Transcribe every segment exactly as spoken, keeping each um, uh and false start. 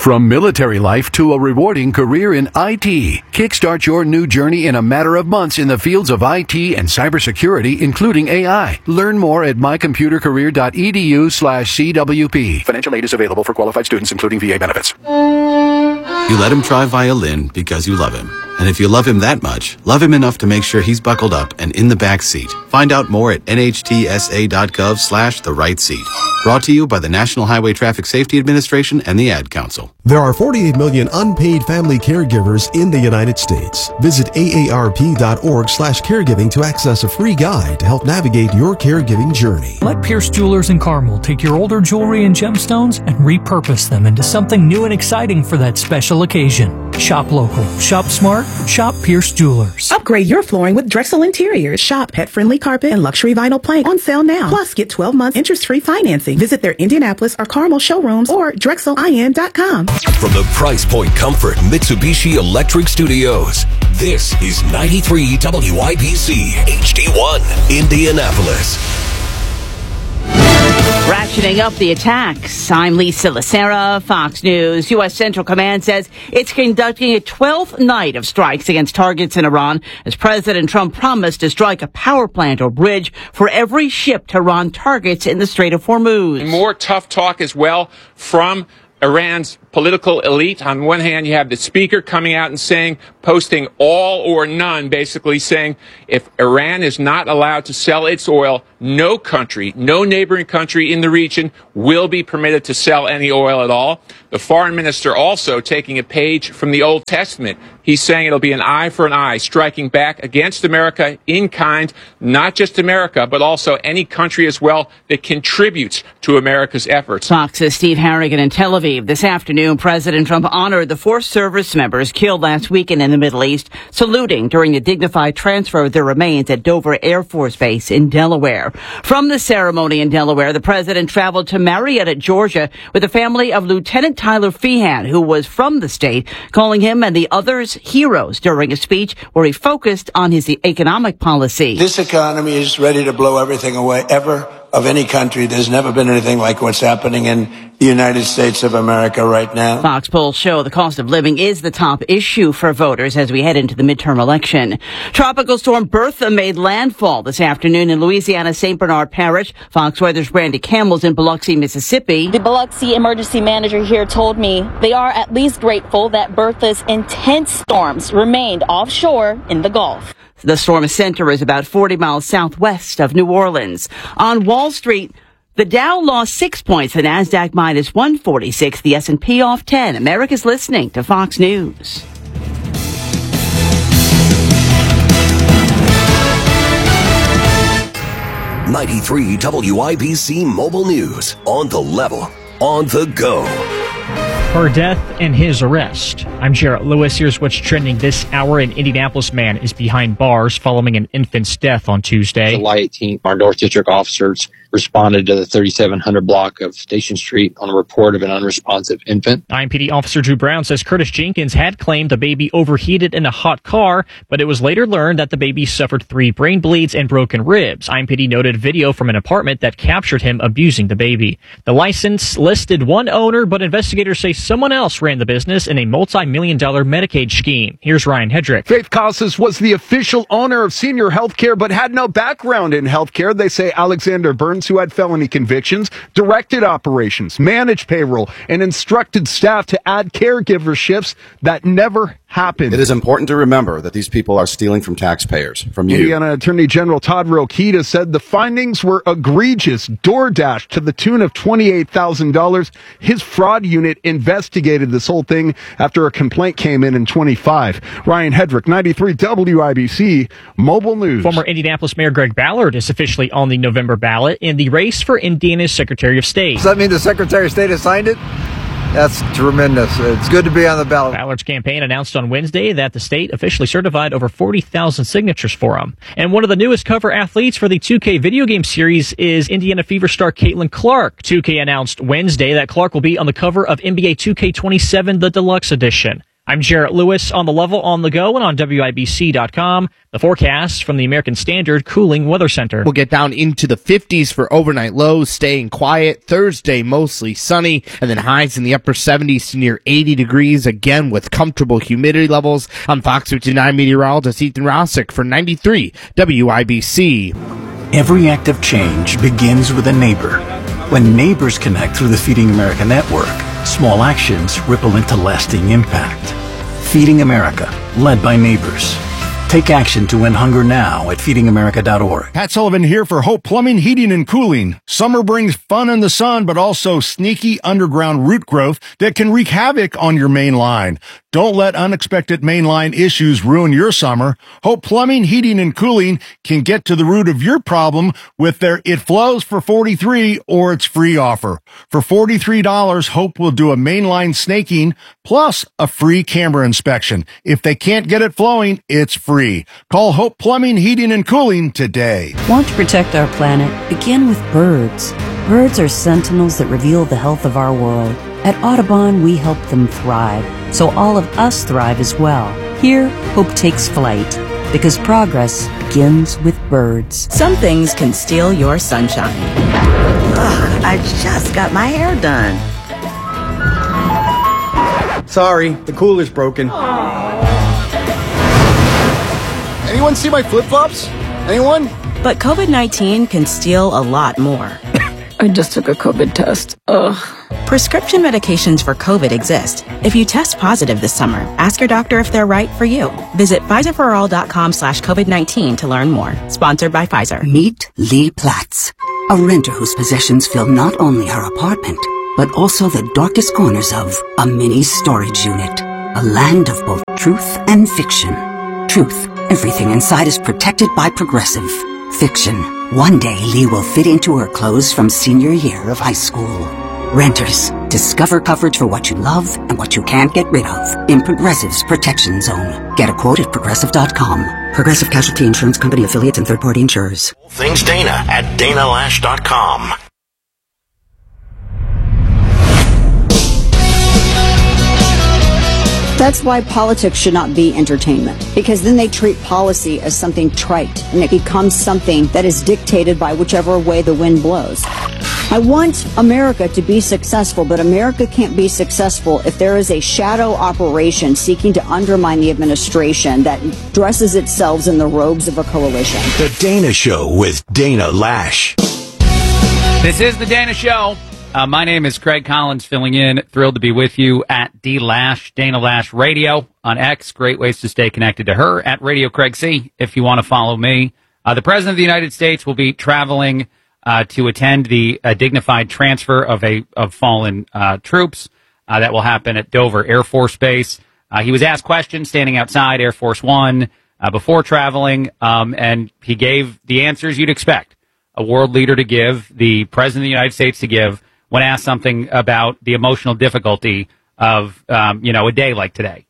From military life to a rewarding career in I T. Kickstart your new journey in a matter of months in the fields of I T and cybersecurity, including A I. Learn more at mycomputercareer.edu slash CWP. Financial aid is available for qualified students, including V A benefits. You let him try violin because you love him. And if you love him that much, love him enough to make sure he's buckled up and in the back seat. Find out more at nhtsa.gov slash the right seat. Brought to you by the National Highway Traffic Safety Administration and the Ad Council. There are forty-eight million unpaid family caregivers in the United States. Visit aarp.org slash caregiving to access a free guide to help navigate your caregiving journey. Let Pierce Jewelers in Carmel take your older jewelry and gemstones and repurpose them into something new and exciting for that special occasion. Shop local. Shop smart. Shop Pierce Jewelers. Upgrade your flooring with Drexel Interiors. Shop pet-friendly carpet and luxury vinyl plank on sale now. Plus, get twelve months interest-free financing. Visit their Indianapolis or Carmel showrooms or drexel I N dot com. From the Price Point Comfort Mitsubishi Electric Studios, this is ninety-three W I B C H D one, Indianapolis. Ratcheting up the attacks. I'm Lisa Lacera, Fox News. U S Central Command says it's conducting a twelfth night of strikes against targets in Iran as President Trump promised to strike a power plant or bridge for every ship Tehran targets in the Strait of Hormuz. More tough talk as well from Iran's political elite. On one hand, you have the speaker coming out and saying, posting all or none, basically saying if Iran is not allowed to sell its oil, no country, no neighboring country in the region will be permitted to sell any oil at all. The foreign minister also taking a page from the Old Testament. He's saying it'll be an eye for an eye, striking back against America in kind, not just America, but also any country as well that contributes to America's efforts. Fox's Steve Harrigan in Tel Aviv. This afternoon, President Trump honored the four service members killed last weekend in the Middle East, saluting during the dignified transfer of their remains at Dover Air Force Base in Delaware. From the ceremony in Delaware, the president traveled to Marietta, Georgia, with the family of Lieutenant Tyler Feehan, who was from the state, calling him and the others heroes during a speech where he focused on his economic policy. This economy is ready to blow everything away ever of any country. There's never been anything like what's happening in the United States of America right now. Fox polls show the cost of living is the top issue for voters as we head into the midterm election. Tropical storm Bertha made landfall this afternoon in Louisiana's Saint Bernard Parish. Fox Weather's Brandy Campbell's in Biloxi, Mississippi. The Biloxi emergency manager here told me they are at least grateful that Bertha's intense storms remained offshore in the Gulf. The storm's center is about forty miles southwest of New Orleans. On Wall Street, the Dow lost six points, the Nasdaq minus one forty-six, the S and P off ten. America's listening to Fox News. ninety-three W I B C Mobile News. On the level, on the go. Her death and his arrest. I'm Jarrett Lewis. Here's what's trending this hour. An Indianapolis man is behind bars following an infant's death on Tuesday. July eighteenth, our North District officers responded to the thirty-seven hundred block of Station Street on a report of an unresponsive infant. I M P D officer Drew Brown says Curtis Jenkins had claimed the baby overheated in a hot car, but it was later learned that the baby suffered three brain bleeds and broken ribs. I M P D noted video from an apartment that captured him abusing the baby. The license listed one owner, but investigators say someone else ran the business in a multi-million dollar Medicaid scheme. Here's Ryan Hedrick. Faith Casas was the official owner of Senior Healthcare, but had no background in healthcare. They say Alexander Burns, who had felony convictions, directed operations, managed payroll, and instructed staff to add caregiver shifts that never happened. It is important to remember that these people are stealing from taxpayers, from you. Indiana Attorney General Todd Rokita said the findings were egregious. DoorDash to the tune of twenty-eight thousand dollars. His fraud unit investigated this whole thing after a complaint came in in twenty-five. Ryan Hedrick, ninety-three W I B C Mobile News. Former Indianapolis Mayor Greg Ballard is officially on the November ballot in the race for Indiana's Secretary of State. Does that mean the Secretary of State has signed it? That's tremendous. It's good to be on the ballot. Ballard's campaign announced on Wednesday that the state officially certified over forty thousand signatures for him. And one of the newest cover athletes for the two K video game series is Indiana Fever star Caitlin Clark. two K announced Wednesday that Clark will be on the cover of N B A two K twenty-seven, the Deluxe Edition. I'm Jarrett Lewis on the level, on the go, and on W I B C dot com. The forecast from the American Standard Cooling Weather Center. We'll get down into the fifties for overnight lows, staying quiet. Thursday, mostly sunny, and then highs in the upper seventies to near eighty degrees, again with comfortable humidity levels. I'm Fox fifty-nine meteorologist Ethan Rosick for ninety-three W I B C. Every act of change begins with a neighbor. When neighbors connect through the Feeding America network, small actions ripple into lasting impact. Feeding America, led by neighbors. Take action to end hunger now at feeding america dot org. Pat Sullivan here for Hope Plumbing, Heating, and Cooling. Summer brings fun in the sun, but also sneaky underground root growth that can wreak havoc on your main line. Don't let unexpected mainline issues ruin your summer. Hope Plumbing, Heating, and Cooling can get to the root of your problem with their It Flows for forty-three dollars or It's Free offer. For forty-three dollars, Hope will do a mainline snaking plus a free camera inspection. If they can't get it flowing, it's free. Call Hope Plumbing, Heating, and Cooling today. Want to protect our planet? Begin with birds. Birds are sentinels that reveal the health of our world. At Audubon, we help them thrive, so all of us thrive as well. Here, hope takes flight, because progress begins with birds. Some things can steal your sunshine. Ugh, I just got my hair done. Sorry, the cooler's broken. Anyone see my flip-flops? Anyone? But COVID nineteen can steal a lot more. I just took a COVID test. Ugh. Prescription medications for COVID exist. If you test positive this summer, ask your doctor if they're right for you. Visit Pfizer for all dot com slash COVID nineteen to learn more. Sponsored by Pfizer. Meet Lee Platts, a renter whose possessions fill not only her apartment, but also the darkest corners of a mini storage unit. A land of both truth and fiction. Truth. Everything inside is protected by Progressive. Fiction. One day Lee will fit into her clothes from senior year of high school. Renters. Discover coverage for what you love and what you can't get rid of in Progressive's Protection Zone. Get a quote at Progressive dot com. Progressive Casualty Insurance Company affiliates and third-party insurers. Things Dana at Dana Lash dot com. That's why politics should not be entertainment, because then they treat policy as something trite, and it becomes something that is dictated by whichever way the wind blows. I want America to be successful, but America can't be successful if there is a shadow operation seeking to undermine the administration that dresses itself in the robes of a coalition. The Dana Show with Dana Lash. This is The Dana Show. Uh, my name is Craig Collins, filling in. Thrilled to be with you at D Lash, Dana Lash Radio on X. Great ways to stay connected to her at Radio Craig C. If you want to follow me, uh, the President of the United States will be traveling uh, to attend the uh, dignified transfer of a of fallen uh, troops uh, that will happen at Dover Air Force Base. Uh, he was asked questions standing outside Air Force One uh, before traveling, um, and he gave the answers you'd expect a world leader to give, the President of the United States to give, when asked something about the emotional difficulty of, um, you know, a day like today.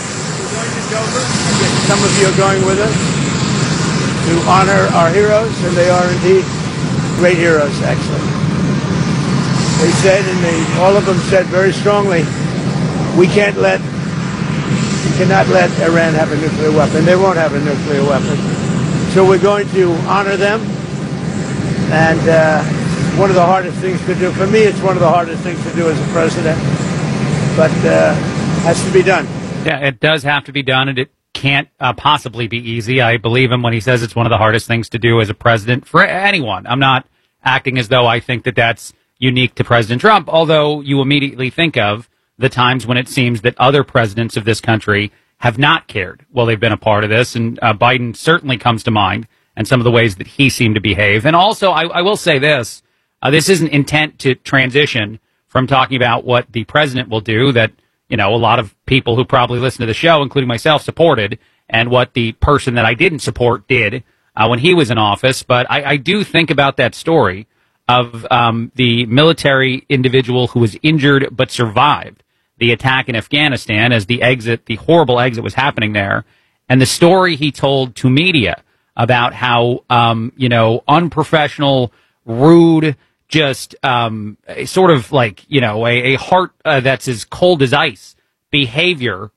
Some of you are going with us to honor our heroes, and they are indeed great heroes, actually. They said, and they, all of them said very strongly, we can't let, we cannot let Iran have a nuclear weapon. They won't have a nuclear weapon. So we're going to honor them, and uh, one of the hardest things to do. For me, it's one of the hardest things to do as a president, but uh, has to be done. Yeah, it does have to be done, and it can't uh, possibly be easy. I believe him when he says it's one of the hardest things to do as a president for anyone. I'm not acting as though I think that that's unique to President Trump, although you immediately think of the times when it seems that other presidents of this country have not cared while they've been a part of this, and uh, Biden certainly comes to mind, and some of the ways that he seemed to behave. And also, I, I will say this. Uh, this isn't intent to transition from talking about what the president will do that, you know, a lot of people who probably listen to the show, including myself, supported, and what the person that I didn't support did uh, when he was in office. But I, I do think about that story of um, the military individual who was injured but survived the attack in Afghanistan as the exit, the horrible exit was happening there, and the story he told to media about how, um, you know, unprofessional, rude, just um, sort of like, you know, a, a heart uh, that's as cold as ice behavior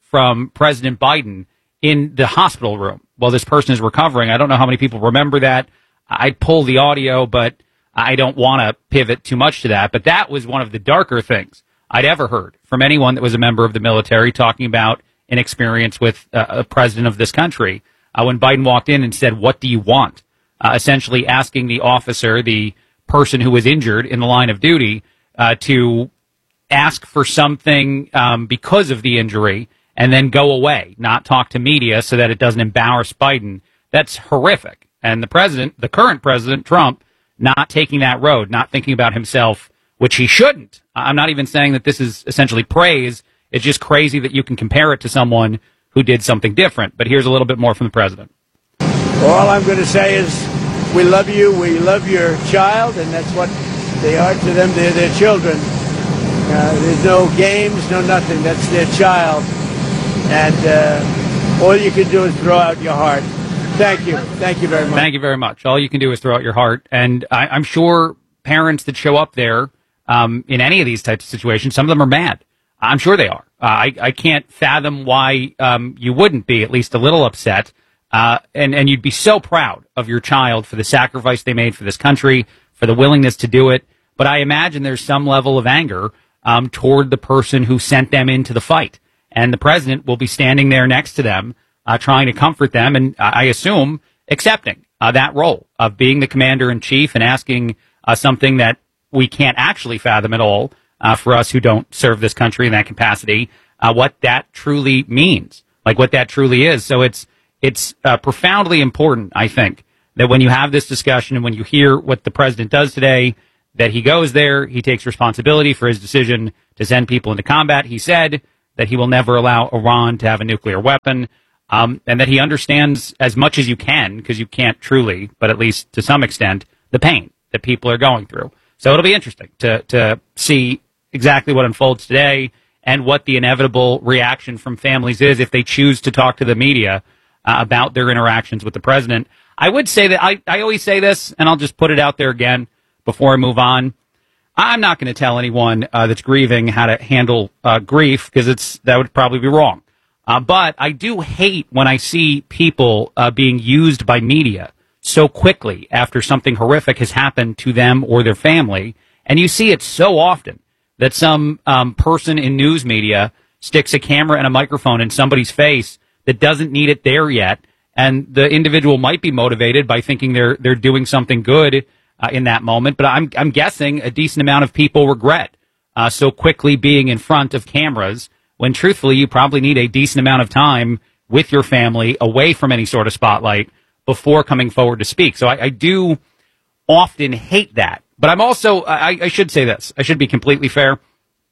from President Biden in the hospital room while this person is recovering. I don't know how many people remember that. I'd pull the audio, but I don't want to pivot too much to that. But that was one of the darker things I'd ever heard from anyone that was a member of the military talking about an experience with uh, a president of this country. Uh, when Biden walked in and said, "What do you want?" Uh, essentially asking the officer, the person who was injured in the line of duty, uh, to ask for something um, because of the injury and then go away, not talk to media so that it doesn't embarrass Biden. That's horrific. And the president, the current president, Trump, not taking that road, not thinking about himself, which he shouldn't. I'm not even saying that this is essentially praise. It's just crazy that you can compare it to someone who did something different. But here's a little bit more from the president. All I'm going to say is we love you, we love your child, and that's what they are to them. They're their children. Uh, there's no games, no nothing. That's their child. And uh, all you can do is throw out your heart. Thank you. Thank you very much. Thank you very much. All you can do is throw out your heart. And I, I'm sure parents that show up there um, in any of these types of situations, some of them are mad. I'm sure they are. Uh, I, I can't fathom why um, you wouldn't be at least a little upset. Uh, and, and you'd be so proud of your child for the sacrifice they made for this country, for the willingness to do it. But I imagine there's some level of anger um, toward the person who sent them into the fight. And the president will be standing there next to them, uh, trying to comfort them, and uh, I assume accepting uh, that role of being the commander-in-chief and asking uh, something that we can't actually fathom at all uh, for us who don't serve this country in that capacity, uh, what that truly means, like what that truly is. So it's it's uh, profoundly important, I think, that when you have this discussion and when you hear what the president does today, that he goes there, he takes responsibility for his decision to send people into combat. He said that he will never allow Iran to have a nuclear weapon, um, and that he understands as much as you can, because you can't truly, but at least to some extent, the pain that people are going through. So it'll be interesting to, to see exactly what unfolds today and what the inevitable reaction from families is if they choose to talk to the media uh, about their interactions with the president. I would say that I, I always say this, and I'll just put it out there again before I move on. I'm not going to tell anyone uh, that's grieving how to handle uh, grief, because it's that would probably be wrong. Uh, but I do hate when I see people uh, being used by media so quickly after something horrific has happened to them or their family. And you see it so often that some um, person in news media sticks a camera and a microphone in somebody's face that doesn't need it there yet. And the individual might be motivated by thinking they're they're doing something good Uh, in that moment, but I'm I'm guessing a decent amount of people regret uh, so quickly being in front of cameras when, truthfully, you probably need a decent amount of time with your family away from any sort of spotlight before coming forward to speak. So I, I do often hate that, but I'm also I, I should say this. I should be completely fair.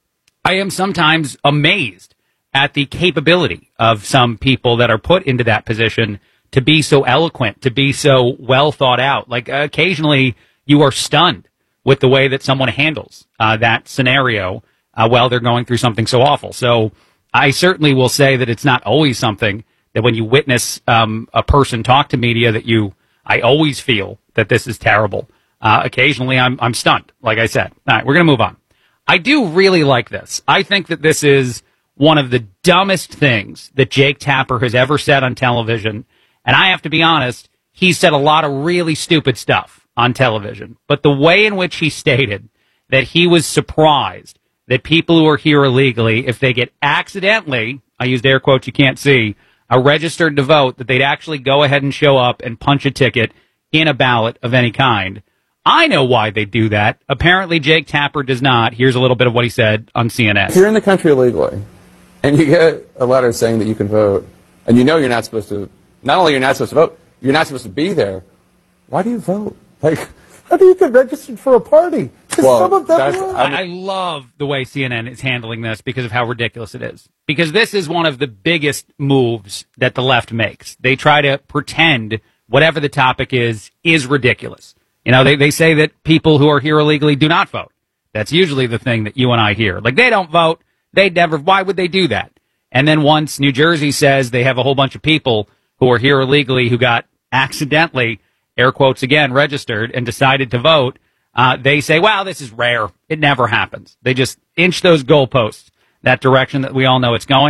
I am sometimes amazed at the capability of some people that are put into that position to be so eloquent, to be so well thought out. Like uh, occasionally. You are stunned with the way that someone handles uh, that scenario uh, while they're going through something so awful. So I certainly will say that it's not always something that when you witness um, a person talk to media that you, I always feel that this is terrible. Uh, occasionally I'm, I'm stunned, like I said. All right, we're going to move on. I do really like this. I think that this is one of the dumbest things that Jake Tapper has ever said on television. And I have to be honest, he said a lot of really stupid stuff on television, but the way in which he stated that he was surprised that people who are here illegally, if they get accidentally, I used air quotes you can't see, are registered to vote, that they'd actually go ahead and show up and punch a ticket in a ballot of any kind. I know why they do that. Apparently Jake Tapper does not. Here's a little bit of what he said on C N N. If you're in the country illegally and you get a letter saying that you can vote, and you know you're not supposed to, not only you're not supposed to vote, you're not supposed to be there, why do you vote? Like, how do you get registered for a party? Well, some of them I, I love the way C N N is handling this because of how ridiculous it is. Because this is one of the biggest moves that the left makes. They try to pretend whatever the topic is, is ridiculous. You know, they, they say that people who are here illegally do not vote. That's usually the thing that you and I hear. Like, they don't vote. They never, why would they do that? And then once New Jersey says they have a whole bunch of people who are here illegally who got accidentally, air quotes again, registered and decided to vote, uh, they say, wow, this is rare. It never happens. They just inch those goalposts that direction that we all know it's going.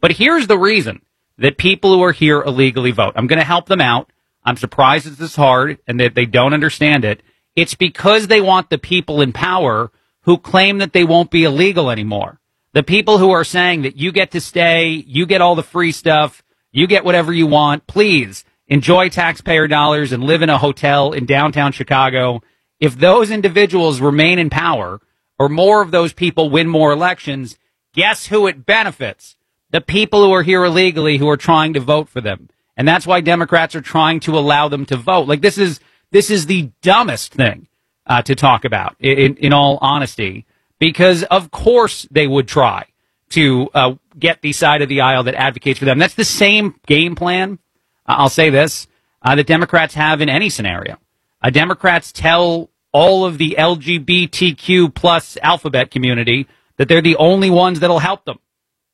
But here's the reason that people who are here illegally vote. I'm going to help them out. I'm surprised it's this hard and that they don't understand it. It's because they want the people in power who claim that they won't be illegal anymore. The people who are saying that you get to stay, you get all the free stuff, you get whatever you want. Please enjoy taxpayer dollars and live in a hotel in downtown Chicago. If those individuals remain in power or more of those people win more elections, guess who it benefits? The people who are here illegally who are trying to vote for them. And that's why Democrats are trying to allow them to vote. Like, this is this is the dumbest thing uh, to talk about, in, in all honesty, because of course they would try to uh, get the side of the aisle that advocates for them. That's the same game plan, uh, I'll say this, uh, that Democrats have in any scenario. Uh, Democrats tell all of the L G B T Q plus alphabet community that they're the only ones that'll help them.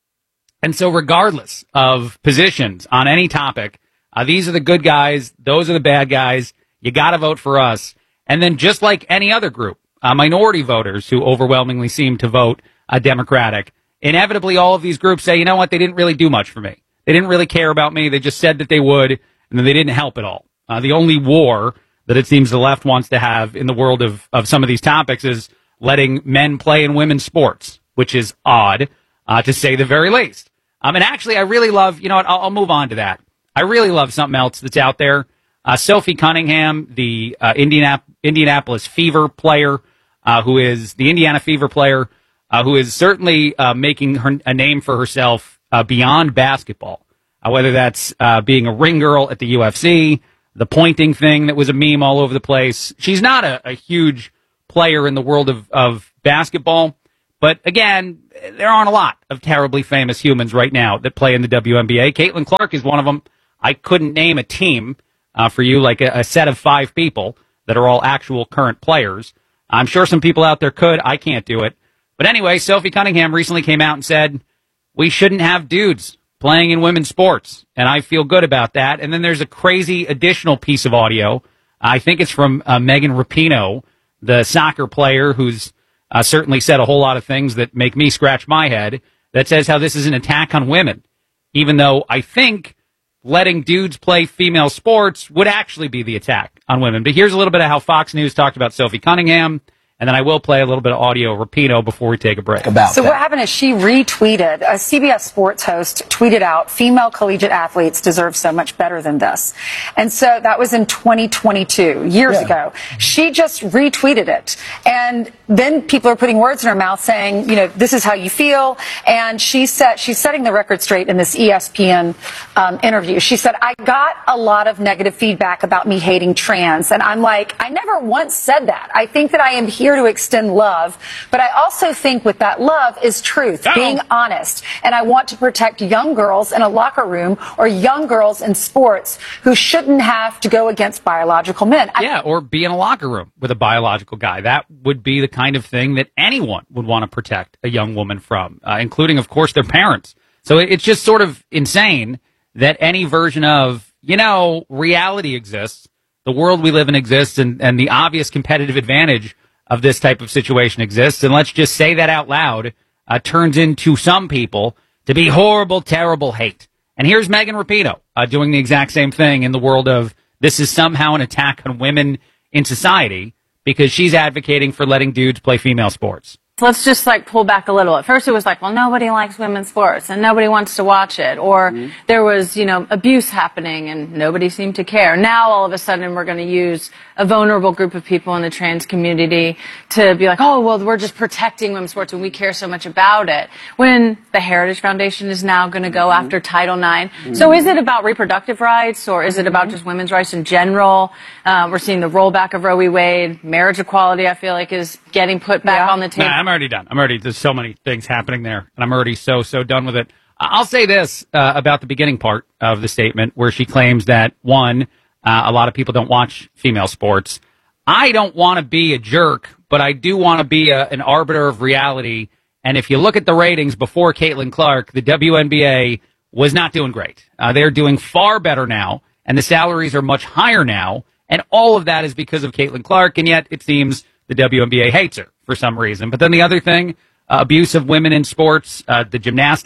And so regardless of positions on any topic, uh, these are the good guys, those are the bad guys, you got to vote for us. And then just like any other group, uh, minority voters who overwhelmingly seem to vote uh, Democratic, inevitably all of these groups say, you know what, they didn't really do much for me. They didn't really care about me. They just said that they would, and then they didn't help at all. Uh, the only war that it seems the left wants to have in the world of, of some of these topics is letting men play in women's sports, which is odd, uh, to say the very least. Um, and actually, I really love, you know what, I'll, I'll move on to that. I really love something else that's out there. Uh, Sophie Cunningham, the uh, Indianap- Indianapolis Fever player, uh, who is the Indiana Fever player, uh, who is certainly uh, making her, a name for herself uh, beyond basketball, uh, whether that's uh, being a ring girl at the U F C, the pointing thing that was a meme all over the place. She's not a, a huge player in the world of, of basketball, but again, there aren't a lot of terribly famous humans right now that play in the W N B A. Caitlin Clark is one of them. I couldn't name a team uh, for you, like a, a set of five people that are all actual current players. I'm sure some people out there could. I can't do it. But anyway, Sophie Cunningham recently came out and said, we shouldn't have dudes playing in women's sports, and I feel good about that. And then there's a crazy additional piece of audio. I think it's from uh, Megan Rapinoe, the soccer player who's uh, certainly said a whole lot of things that make me scratch my head, that says how this is an attack on women, even though I think letting dudes play female sports would actually be the attack on women. But here's a little bit of how Fox News talked about Sophie Cunningham, and then I will play a little bit of audio Rapinoe before we take a break. About so that. What happened is she retweeted, a C B S Sports host tweeted out, female collegiate athletes deserve so much better than this. And so that was in twenty twenty-two, years yeah. ago. She just retweeted it. And then people are putting words in her mouth saying, you know, this is how you feel. And she said, she's setting the record straight in this E S P N um, interview. She said, I got a lot of negative feedback about me hating trans. And I'm like, I never once said that. I think that I am here to extend love, but I also think with that love is truth, oh. being honest. And I want to protect young girls in a locker room or young girls in sports who shouldn't have to go against biological men. Yeah, or be in a locker room with a biological guy. That would be the kind of thing that anyone would want to protect a young woman from, uh, including, of course, their parents. So it's just sort of insane that any version of, you know, reality exists, the world we live in exists, and, and the obvious competitive advantage of this type of situation exists, and let's just say that out loud, uh, turns into some people to be horrible, terrible hate. And here's Megan Rapinoe uh, doing the exact same thing in the world of this is somehow an attack on women in society because she's advocating for letting dudes play female sports. Let's just like pull back a little. At first it was like, well, nobody likes women's sports and nobody wants to watch it. Or mm-hmm. there was, you know, abuse happening and nobody seemed to care. Now all of a sudden we're going to use a vulnerable group of people in the trans community to be like, oh, well, we're just protecting women's sports and we care so much about it. When the Heritage Foundation is now going to go mm-hmm. after Title nine. Mm-hmm. So is it about reproductive rights or is it about just women's rights in general? Uh, we're seeing the rollback of Roe v. Wade. Marriage equality, I feel like, is getting put back yeah. on the table. Nah, I'm already done. I'm already, there's so many things happening there, and I'm already so, so done with it. I'll say this uh, about the beginning part of the statement where she claims that, one, uh, a lot of people don't watch female sports. I don't want to be a jerk, but I do want to be a, an arbiter of reality. And if you look at the ratings before Caitlin Clark, the W N B A was not doing great. Uh, they're doing far better now, and the salaries are much higher now. And all of that is because of Caitlin Clark, and yet it seems the W N B A hates her for some reason. But then the other thing, uh, abuse of women in sports, uh, the gymnastic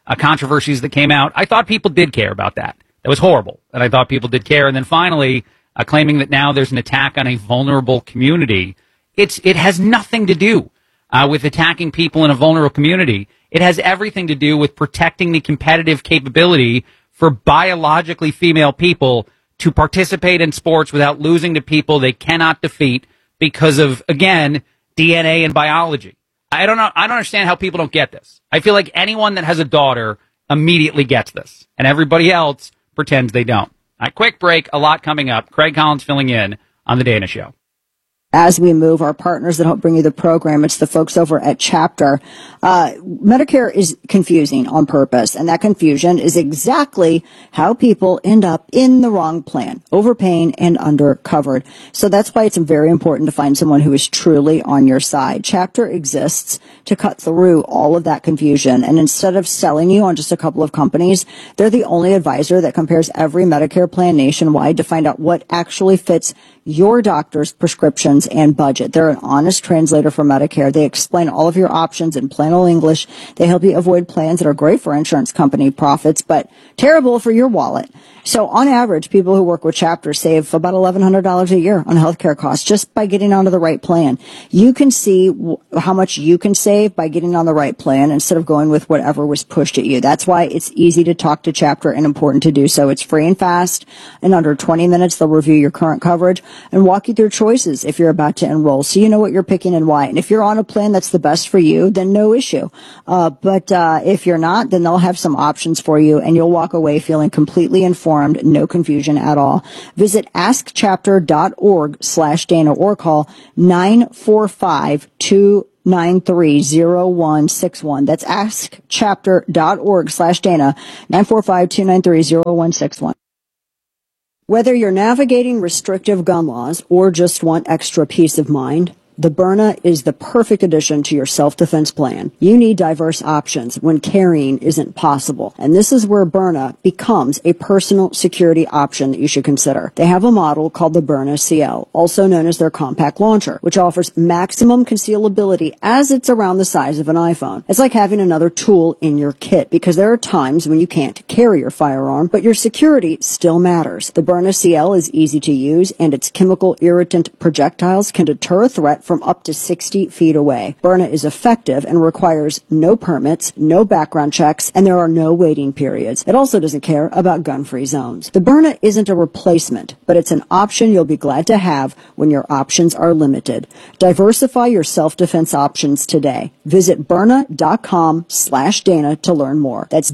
uh, controversies that came out. I thought people did care about that. That was horrible. And I thought people did care. And then finally, uh, claiming that now there's an attack on a vulnerable community. It's, it has nothing to do uh, with attacking people in a vulnerable community. It has everything to do with protecting the competitive capability for biologically female people to participate in sports without losing to people they cannot defeat because of, again, D N A and biology. I don't know. I don't understand how people don't get this. I feel like anyone that has a daughter immediately gets this, and everybody else pretends they don't. All right, quick break. A lot coming up. Craig Collins filling in on The Dana Show. As we move, our partners that help bring you the program, it's the folks over at Chapter. Uh, Medicare is confusing on purpose, and that confusion is exactly how people end up in the wrong plan, overpaying and undercovered. So that's why it's very important to find someone who is truly on your side. Chapter exists to cut through all of that confusion, and instead of selling you on just a couple of companies, they're the only advisor that compares every Medicare plan nationwide to find out what actually fits your doctor's prescriptions and budget. They're an honest translator for Medicare. They explain all of your options in plain old English. They help you avoid plans that are great for insurance company profits, but terrible for your wallet. So on average, people who work with Chapter save about eleven hundred dollars a year on healthcare costs just by getting onto the right plan. You can see w- how much you can save by getting on the right plan instead of going with whatever was pushed at you. That's why it's easy to talk to Chapter and important to do so. It's free and fast. In under twenty minutes, they'll review your current coverage and walk you through choices if you're about to enroll, so you know what you're picking and why. And if you're on a plan that's the best for you, then no issue. Uh, but uh, if you're not, then they'll have some options for you, and you'll walk away feeling completely informed. No confusion at all. Visit askchapter.org slash Dana or call nine four five, two nine three, zero one six one. That's askchapter.org slash Dana, nine four five, two nine three, zero one six one. Whether you're navigating restrictive gun laws or just want extra peace of mind, the Byrna is the perfect addition to your self-defense plan. You need diverse options when carrying isn't possible. And this is where Byrna becomes a personal security option that you should consider. They have a model called the Byrna C L, also known as their compact launcher, which offers maximum concealability as it's around the size of an iPhone. It's like having another tool in your kit, because there are times when you can't carry your firearm, but your security still matters. The Byrna C L is easy to use, and its chemical irritant projectiles can deter a threat from up to sixty feet away. Byrna is effective and requires no permits, no background checks, and there are no waiting periods. It also doesn't care about gun-free zones. The Byrna isn't a replacement, but it's an option you'll be glad to have when your options are limited. Diversify your self-defense options today. Visit Byrna.com slash Dana to learn more. That's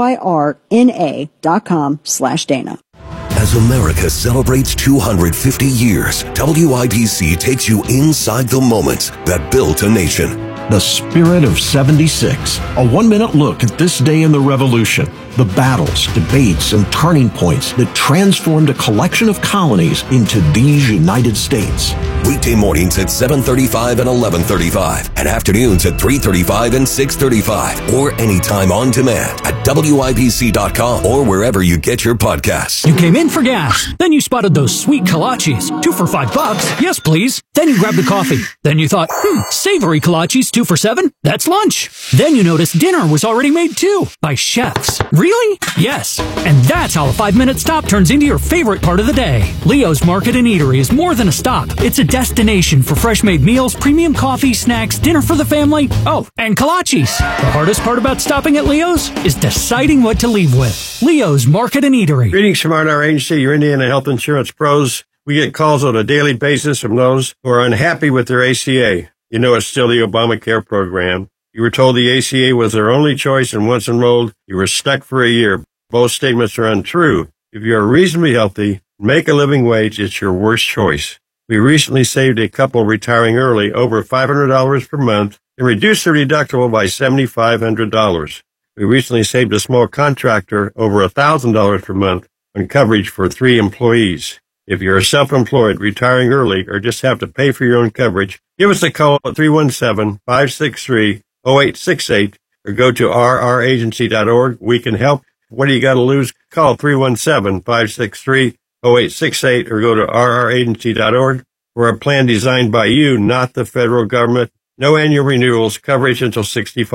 B-Y-R-N-A dot com slash Dana. As America celebrates two hundred fifty years, W I B C takes you inside the moments that built a nation. The Spirit of seventy-six. A one-minute look at this day in the Revolution. The battles, debates, and turning points that transformed a collection of colonies into these United States. Weekday mornings at seven thirty-five and eleven thirty-five, and afternoons at three thirty-five and six thirty-five, or anytime on demand at W I B C dot com or wherever you get your podcasts. You came in for gas. Then you spotted those sweet kolaches. Two for five bucks. Yes, please. Then you grabbed the coffee. Then you thought, hmm, savory kolaches, two for seven? That's lunch. Then you noticed dinner was already made too, by chefs. Really? Yes. And that's how a five-minute stop turns into your favorite part of the day. Leo's Market and Eatery is more than a stop. It's a destination for fresh-made meals, premium coffee, snacks, dinner for the family, oh, and kolaches. The hardest part about stopping at Leo's is deciding what to leave with. Leo's Market and Eatery. Greetings from our agency, your Indiana Health Insurance Pros. We get calls on a daily basis from those who are unhappy with their A C A. You know it's still the Obamacare program. You were told the A C A was their only choice, and once enrolled, you were stuck for a year. Both statements are untrue. If you are reasonably healthy, make a living wage, it's your worst choice. We recently saved a couple retiring early over five hundred dollars per month and reduced their deductible by seven thousand five hundred dollars. We recently saved a small contractor over one thousand dollars per month on coverage for three employees. If you're self-employed, retiring early, or just have to pay for your own coverage, give us a call at three one seven, five six three, zero eight six eight or go to r r agency dot org. We can help. What do you got to lose? Call three one seven, five six three, zero eight six eight or go to r r agency dot org. We're a plan designed by you, not the federal government. No annual renewals, coverage until sixty-five.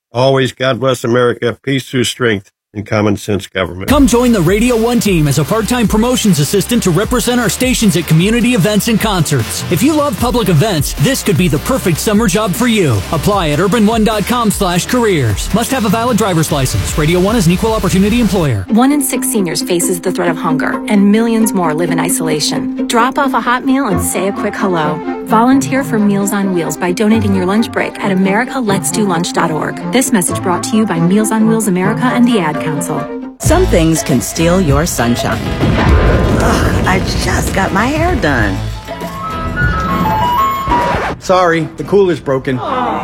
Always, God bless America, peace through strength, and common sense government. Come join the Radio one team as a part-time promotions assistant to represent our stations at community events and concerts. If you love public events, this could be the perfect summer job for you. Apply at urban one dot com slash careers. Must have a valid driver's license. Radio one is an equal opportunity employer. One in six seniors faces the threat of hunger, and millions more live in isolation. Drop off a hot meal and say a quick hello. Volunteer for Meals on Wheels by donating your lunch break at america lets do lunch dot org. This message brought to you by Meals on Wheels America and the Ad Council. Some things can steal your sunshine. Ugh, I just got my hair done. Sorry, the cooler's broken.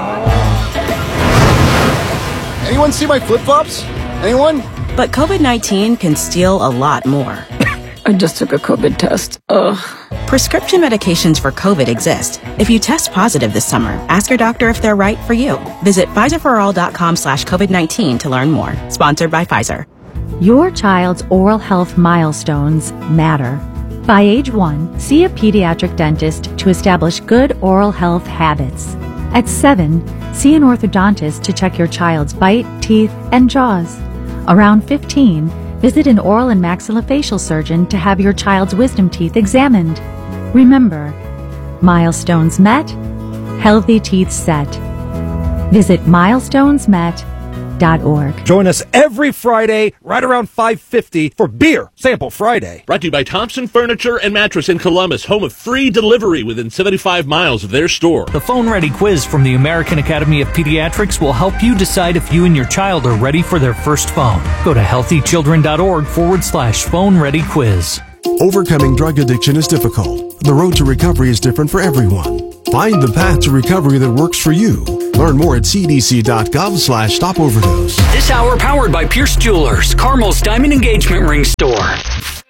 Anyone see my flip-flops? Anyone? But COVID nineteen can steal a lot more. I just took a COVID test. Ugh. Prescription medications for COVID exist. If you test positive this summer, ask your doctor if they're right for you. Visit Pfizer for all dot com slash COVID nineteen to learn more. Sponsored by Pfizer. Your child's oral health milestones matter. By age one, see a pediatric dentist to establish good oral health habits. At seven, see an orthodontist to check your child's bite, teeth, and jaws. Around fifteen, visit an oral and maxillofacial surgeon to have your child's wisdom teeth examined. Remember, milestones met, healthy teeth set. Visit milestones met dot org. Join us every Friday right around five fifty for Beer Sample Friday. Brought to you by Thompson Furniture and Mattress in Columbus, home of free delivery within seventy-five miles of their store. The Phone Ready quiz from the American Academy of Pediatrics will help you decide if you and your child are ready for their first phone. Go to healthychildren.org forward slash phone ready quiz. Overcoming drug addiction is difficult. The road to recovery is different for everyone. Find the path to recovery that works for you. Learn more at c d c dot gov slash stop overdose. This hour powered by Pierce Jewelers, Carmel's Diamond Engagement Ring Store.